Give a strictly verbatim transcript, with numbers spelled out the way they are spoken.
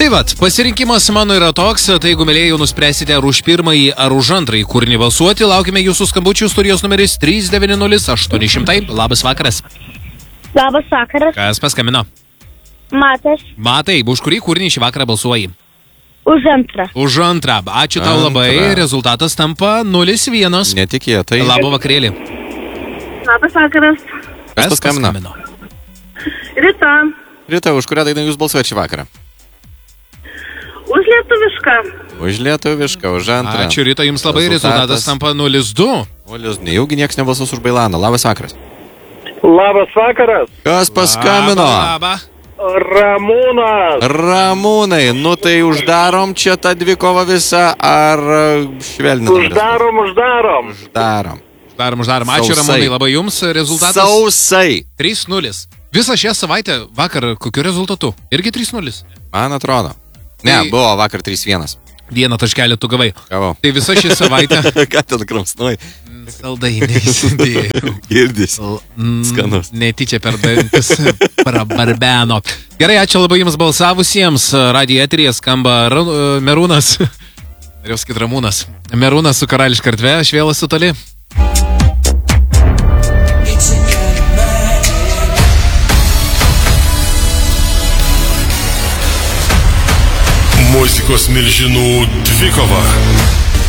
Tai vat, pasirinkimas mano yra toks, tai jeigu mėlėjai jau nuspręsite ar už pirmąjį, ar už antrąjį kūrinį balsuoti, laukime jūsų skambučių, studijos numeris trys devyni nulis aštuoni šimtai. Labas vakaras. Labas vakaras. Kas paskambino? Matas. Matai, už kurį kūrinį šį vakarą balsuoji? Už antrą. Už antrą. Ačiū tau labai. Rezultatas tampa nulis vienas. Netikėtai. Labą vakarėlį. Labas vakaras. Kas paskambino? Rita. Rita, už kurią dainą jūs balsuojate šį vakarą? Už lietuvišką. Už lietuvišką, už antrą. Ačiū Rita, jums labai. Rezultatas tampa nulis du. Nulis du. Nejaugi nieks nebalsuos už Bailaną. Labas vakaras. Labas vakaras. Kas paskambino? Labą, labą. Ramūnas. Ramūnai, nu tai uždarom čia tą dvikovą visą, ar švelninam? Uždarom, uždarom. Uždarom. Uždarom, uždarom. Ačiū Sausai. Ramūnai, labai jums. Rezultatas Sausai. trys nulis. Visą šią savaitę vakar kokiu rezultatu? Irgi trys nulis. Man atrodo. Ne, Tai- buvo vakar trys vienas. Vieną taškelį tu gavai. Gavau. Tai visą šią savaitę Ką ten kramsnuoji? saldainiai įsidėjau. Girdis. Mm, Skanus. Netyčia per dantis prabarbeno. Gerai, ačiū labai jums balsavusiems. Radijo eteryje skamba Ra- Merūnas. Norėjau sakyti Ramūnas. Merūnas su Karališka erdve, aš vėl esu toli. Muzikos milžinų dvikova.